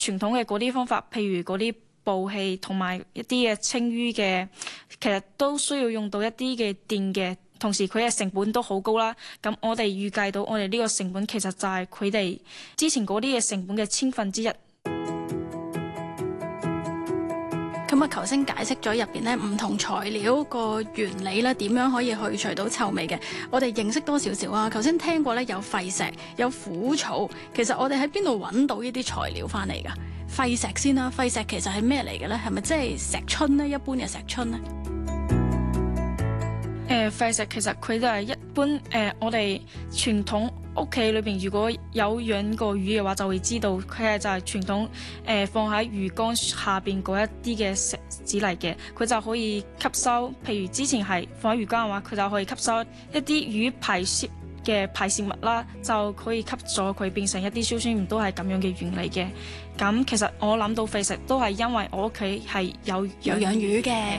傳統嘅嗰啲方法，譬如嗰啲步氣同埋一啲嘅清淤嘅，其實都需要用到一啲嘅電嘅，同時佢嘅成本都好高啦。咁我哋預計到我哋呢個成本其實就係佢哋之前嗰啲嘅成本嘅1/1000。 咁啊，頭先解釋咗入邊咧唔同材料個原理咧，點樣可以去除到臭味嘅？我哋認識多少少啊。頭先聽過咧有廢石、有苦草，其實我哋喺邊度揾到呢啲材料翻嚟㗎？廢石先啦，廢石其實係咩嚟嘅咧？係咪即係石春咧？一般嘅石春咧？ 廢石其實佢就係一般我哋傳統屋企裏邊如果有養過魚嘅話，就會知道佢係就係傳統放喺魚缸下邊嗰一啲嘅石子嚟嘅，佢就可以吸收。譬如之前係放喺魚缸嘅話，佢就可以吸收一啲魚排泄物啦，就可以吸咗佢變成一啲硝酸鹽，都係咁樣嘅原理嘅。咁其實我諗到廢石都係因為我屋企係有養魚嘅。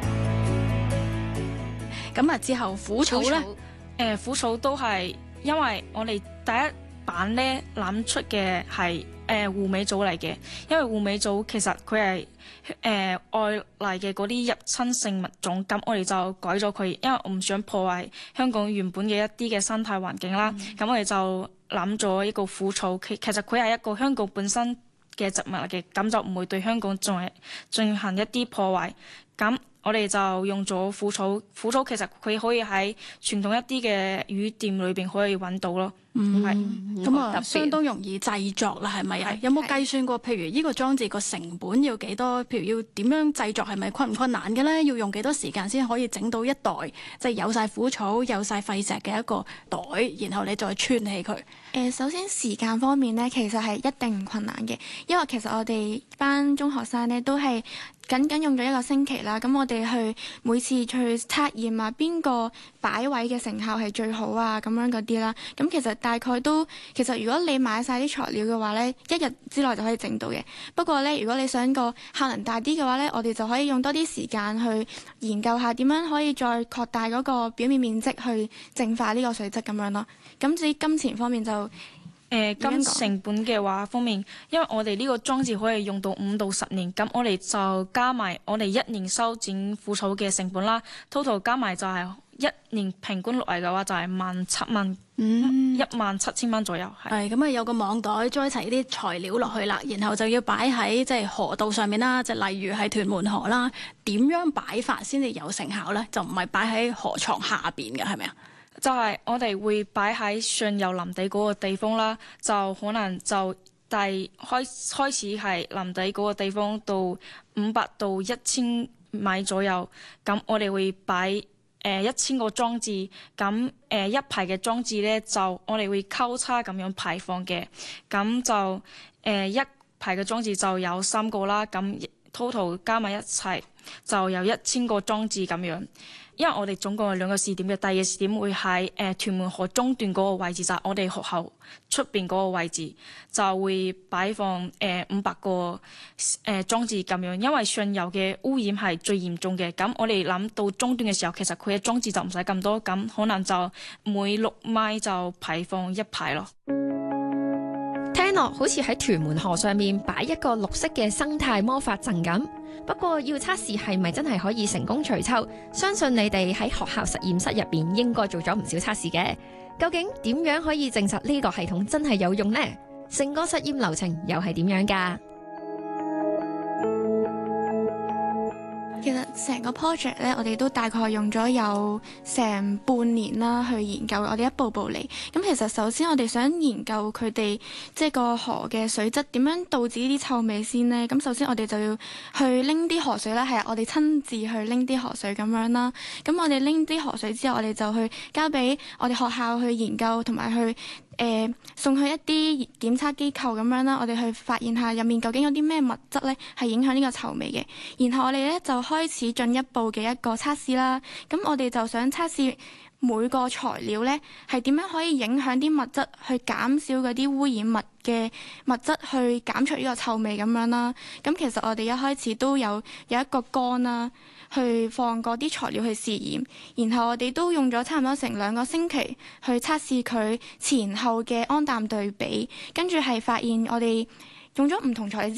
咁啊，之後苦草咧， 苦草都係因為我哋第一版咧諗出嘅係狐尾藻嚟嘅，因為狐尾藻其實佢係外嚟嘅嗰啲入侵性物種，咁我哋就改咗佢，因為我唔想破壞香港原本嘅一啲嘅生態環境啦。咁我哋就諗咗一個苦草，其實佢係一個香港本身嘅植物嚟嘅，咁就唔會對香港進行一啲破壞。咁我哋就用咗苦草，苦草其實佢可以喺傳統一啲嘅魚店裏邊可以揾到咯。 咁啊，相當容易製作啦，係咪啊？有冇計算過？譬如呢個裝置個成本要幾多？譬如要點樣製作，係咪困唔困難嘅咧？要用幾多時間先可以整到一袋，即係有晒苦草、有晒廢石嘅一個袋，然後你再穿起佢？ 首先時間方面咧，其實係一定唔困難嘅，因為其實我哋班中學生咧都係僅僅用咗1個星期啦。咁我哋去每次去測驗啊，邊個擺位嘅成效係最好啊，咁樣嗰啲啦。咁其實大概都，其實如果你買晒啲材料嘅話咧，1日之內就可以整到嘅。不過咧，如果你想個效能大啲嘅話咧，我哋就可以用多啲時間去研究下點樣可以再擴大嗰個表面面積去淨化呢個水質咁樣咯。咁至於金錢方面就金成本嘅話方面，因為我哋呢個裝置可以用到5到10年，咁我哋就加埋我哋1年修剪苦草嘅成本啦 ，total 加埋就係1年平均落嚟嘅話就係17,000蚊左右。 係咁啊，有個網袋裝齊啲材料落去啦，然後就要擺喺即係河道上面啦，即係例如係屯門河啦，點樣擺法先至有成效咧？就唔係擺喺河床下邊嘅，係咪啊？ 就係我哋會擺喺上游林地嗰個地方啦，就可能就開始係林地嗰個地方到500到1000米左右，咁我哋會擺1000個裝置，咁一排嘅裝置咧就我哋會交叉咁樣排放嘅，咁就一排嘅裝置就有3個啦，咁 total 加埋一齊就有1000個裝置咁樣。因為我哋總共有2個試點嘅，第二個試點會喺屯門河中段嗰個位置，就係我哋學校出邊嗰個位置，就會擺放500個裝置咁樣。因為上游嘅污染係最嚴重嘅，咁我哋諗到中段嘅時候，其實佢嘅裝置就唔使咁多，咁可能就每6米就排放1排咯。 聽落好似喺屯門河上面擺一個綠色嘅生態魔法陣咁。不過要測試係咪真係可以成功除臭，相信你哋喺學校實驗室入邊應該做咗唔少測試嘅。究竟點樣可以證實呢個系統真係有用呢？成個實驗流程又係點樣㗎？ 其實成個 project 咧，我哋都大概用咗有成半年啦去研究，我哋一步步嚟。咁其實首先我哋想研究佢哋即係個河嘅水質點樣導致呢啲臭味先呢？咁首先我哋就要去拎啲河水啦，係啊，我哋親自去拎啲河水咁樣啦。咁我哋拎啲河水之後，我哋就去交俾我哋學校去研究，同埋去送去一啲檢測機構咁樣啦，我哋去發現下入面究竟有啲咩物質咧係影響呢個臭味嘅。然後我哋咧就開始進一步嘅一個測試啦。咁我哋就想測試每個材料咧係點樣可以影響啲物質去減少嗰啲污染物嘅物質，去減除呢個臭味咁樣啦。咁其實我哋一開始都有一個缸啦，去放嗰啲材料去試驗，然後我哋都用咗差唔多成2個星期去測試佢前後嘅氨氮對比，跟住係發現我哋用咗唔同材料之